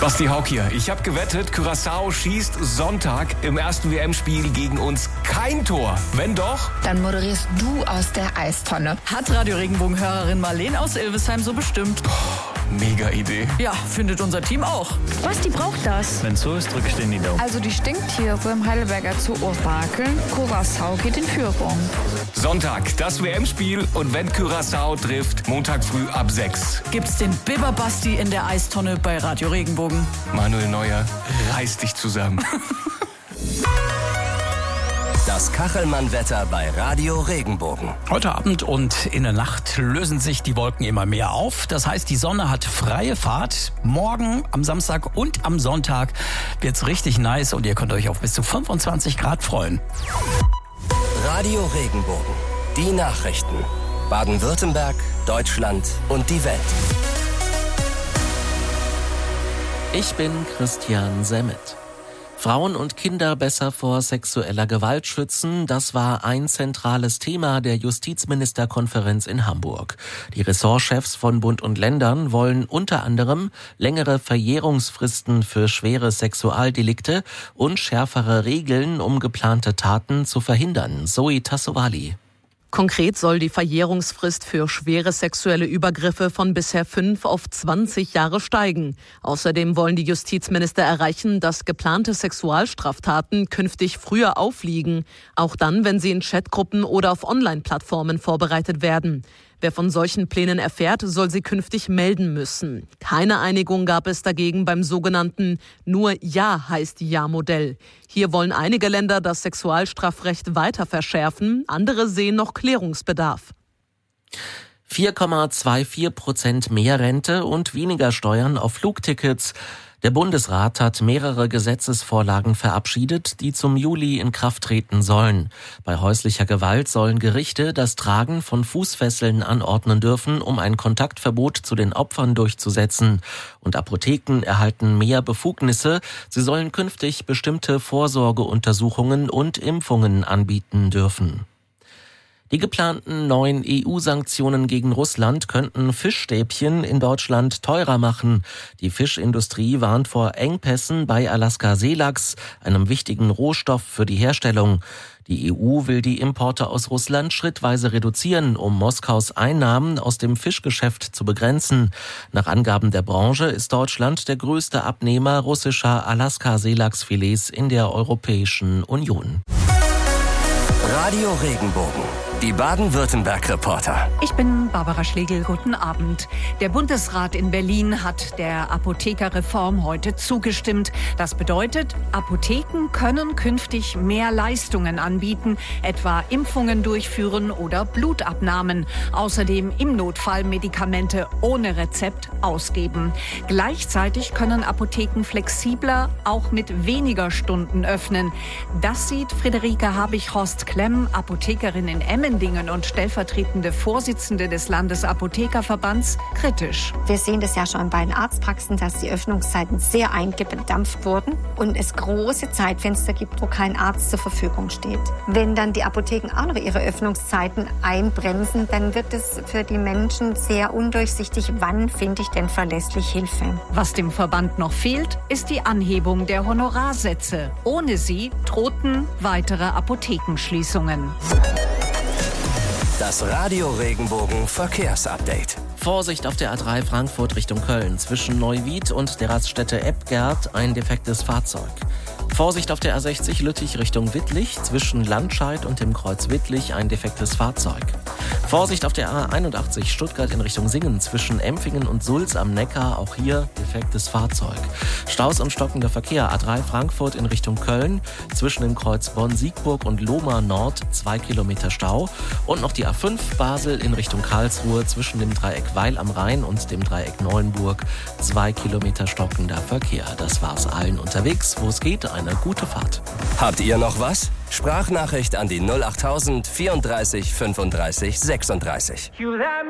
Basti Hauck hier. Ich habe gewettet, Curaçao schießt Sonntag im ersten WM-Spiel gegen uns kein Tor. Wenn doch, dann moderierst du aus der Eistonne. Hat Radio Regenbogen-Hörerin Marlene aus Ilvesheim so bestimmt. mega Idee. Ja, findet unser Team auch. Basti braucht das. Wenn so ist, drücke ich den die Daumen. Also die Stinktiere im Heidelberger Zoo orakeln. Curaçao geht in Führung. Sonntag, das WM-Spiel und wenn Curaçao trifft, Montag früh ab 6. Gibt's den Biber Basti in der Eistonne bei Radio Regenbogen. Manuel Neuer, reiß dich zusammen. Das Kachelmann-Wetter bei Radio Regenbogen. Heute Abend und in der Nacht lösen sich die Wolken immer mehr auf. Das heißt, die Sonne hat freie Fahrt. Morgen, am Samstag und am Sonntag wird's richtig nice und ihr könnt euch auf bis zu 25 Grad freuen. Radio Regenbogen. Die Nachrichten. Baden-Württemberg, Deutschland und die Welt. Ich bin Christian Semmet. Frauen und Kinder besser vor sexueller Gewalt schützen, das war ein zentrales Thema der Justizministerkonferenz in Hamburg. Die Ressortchefs von Bund und Ländern wollen unter anderem längere Verjährungsfristen für schwere Sexualdelikte und schärfere Regeln, um geplante Taten zu verhindern. Zoe Tassovali. Konkret soll die Verjährungsfrist für schwere sexuelle Übergriffe von bisher 5 auf 20 Jahre steigen. Außerdem wollen die Justizminister erreichen, dass geplante Sexualstraftaten künftig früher aufliegen, auch dann, wenn sie in Chatgruppen oder auf Online-Plattformen vorbereitet werden. Wer von solchen Plänen erfährt, soll sie künftig melden müssen. Keine Einigung gab es dagegen beim sogenannten Nur Ja heißt Ja-Modell. Hier wollen einige Länder das Sexualstrafrecht weiter verschärfen, andere sehen noch Klärungsbedarf. 4,24% mehr Rente und weniger Steuern auf Flugtickets. Der Bundesrat hat mehrere Gesetzesvorlagen verabschiedet, die zum Juli in Kraft treten sollen. Bei häuslicher Gewalt sollen Gerichte das Tragen von Fußfesseln anordnen dürfen, um ein Kontaktverbot zu den Opfern durchzusetzen. Und Apotheken erhalten mehr Befugnisse. Sie sollen künftig bestimmte Vorsorgeuntersuchungen und Impfungen anbieten dürfen. Die geplanten neuen EU-Sanktionen gegen Russland könnten Fischstäbchen in Deutschland teurer machen. Die Fischindustrie warnt vor Engpässen bei Alaska-Seelachs, einem wichtigen Rohstoff für die Herstellung. Die EU will die Importe aus Russland schrittweise reduzieren, um Moskaus Einnahmen aus dem Fischgeschäft zu begrenzen. Nach Angaben der Branche ist Deutschland der größte Abnehmer russischer Alaska-Seelachsfilets in der Europäischen Union. Radio Regenbogen. Die Baden-Württemberg-Reporter. Ich bin Barbara Schlegel. Guten Abend. Der Bundesrat in Berlin hat der Apothekerreform heute zugestimmt. Das bedeutet, Apotheken können künftig mehr Leistungen anbieten, etwa Impfungen durchführen oder Blutabnahmen. Außerdem im Notfall Medikamente ohne Rezept ausgeben. Gleichzeitig können Apotheken flexibler, auch mit weniger Stunden öffnen. Das sieht Friederike Habich-Horst-Klemm, Apothekerin in Emmendingen und stellvertretende Vorsitzende des Landesapothekerverbands, kritisch. Wir sehen das ja schon bei den Arztpraxen, dass die Öffnungszeiten sehr eingedampft wurden und es große Zeitfenster gibt, wo kein Arzt zur Verfügung steht. Wenn dann die Apotheken auch noch ihre Öffnungszeiten einbremsen, dann wird es für die Menschen sehr undurchsichtig, wann finde ich denn verlässlich Hilfe. Was dem Verband noch fehlt, ist die Anhebung der Honorarsätze. Ohne sie drohten weitere Apothekenschließungen. Das Radio Regenbogen Verkehrsupdate. Vorsicht auf der A3 Frankfurt Richtung Köln. Zwischen Neuwied und der Raststätte Ebgerd ein defektes Fahrzeug. Vorsicht auf der A60 Lüttich Richtung Wittlich. Zwischen Landscheid und dem Kreuz Wittlich ein defektes Fahrzeug. Vorsicht auf der A81 Stuttgart in Richtung Singen. Zwischen Empfingen und Sulz am Neckar, auch hier defektes Fahrzeug. Staus und stockender Verkehr. A3 Frankfurt in Richtung Köln. Zwischen dem Kreuz Bonn-Siegburg und Lohmar Nord 2 Kilometer Stau. Und noch die A5 Basel in Richtung Karlsruhe zwischen dem Dreieck Weil am Rhein und dem Dreieck Neuenburg 2 Kilometer stockender Verkehr. Das war's allen unterwegs, wo es geht. Eine gute Fahrt. Habt ihr noch was? Sprachnachricht an die 08000 34 35 36.